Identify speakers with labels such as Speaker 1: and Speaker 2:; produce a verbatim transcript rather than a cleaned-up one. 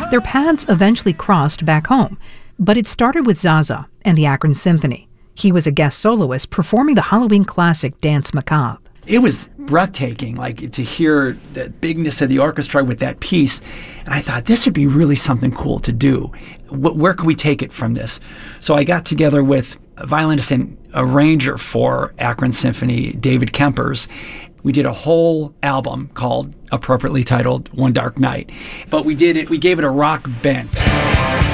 Speaker 1: Their paths eventually crossed back home, but it started with Zaza and the Akron Symphony. He was a guest soloist performing the Halloween classic Danse Macabre.
Speaker 2: It was breathtaking, like to hear the bigness of the orchestra with that piece. And I thought, this would be really something cool to do. Wh- where can we take it from this? So I got together with a violinist and arranger for Akron Symphony, David Kempers. We did a whole album called, appropriately titled, One Dark Night. But we did it, we gave it a rock bent.